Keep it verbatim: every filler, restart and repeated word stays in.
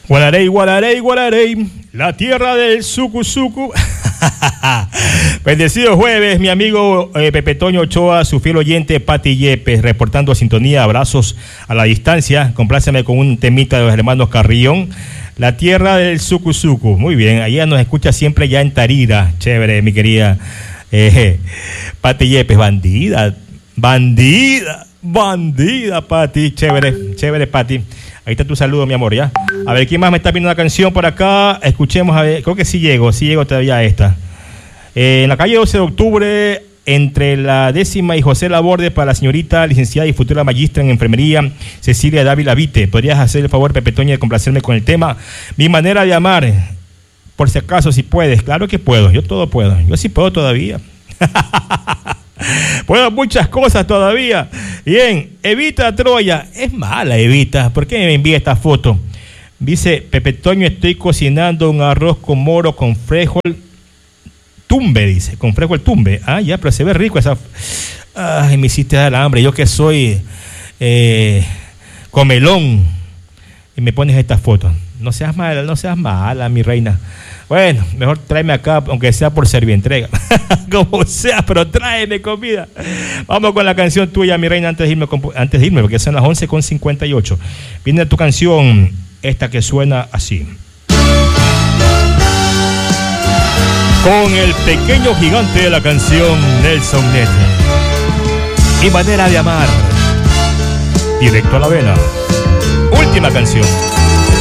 Guararey, Guararey, Guararey, la tierra del sucu sucu. Bendecido jueves, mi amigo eh, Pepe Toño Ochoa, su fiel oyente Pati Yepes, reportando sintonía, abrazos a la distancia. Compláceme con un temita de los hermanos Carrión, la tierra del sucu sucu. Muy bien, allá nos escucha siempre ya en Tarira. Chévere, mi querida eh, Pati Yepes, bandida, bandida, bandida, Pati, chévere, chévere, Pati. Ahí está tu saludo, mi amor, ya. A ver, ¿quién más me está pidiendo una canción por acá? Escuchemos, a ver, creo que sí llego, sí llego todavía a esta. Eh, en la calle doce de octubre, entre la décima y José Laborde, para la señorita licenciada y futura magistra en enfermería, Cecilia Dávila Vite. ¿Podrías hacer el favor, Pepe Toño, de complacerme con el tema Mi manera de amar? Por si acaso, si puedes. Claro que puedo, yo todo puedo. Yo sí puedo todavía. Puedo muchas cosas todavía. Bien, Evita Troya. Es mala, Evita. ¿Por qué me envía esta foto? Dice, Pepe Toño, estoy cocinando un arroz con moro con frijol tumbe, dice. Con frijol tumbe. Ah, ya, pero se ve rico esa. Ay, me hiciste dar hambre. Yo que soy eh, comelón. Y me pones esta foto. No seas mala, no seas mala, mi reina. Bueno, mejor tráeme acá, aunque sea por servientrega. Como sea, pero tráeme comida. Vamos con la canción tuya, mi reina, antes de irme, antes de irme porque son las once con cincuenta y ocho. Viene tu canción, esta que suena así. Con el pequeño gigante de la canción, Nelson Nete. Mi manera de amar. Directo a la vena. Última canción.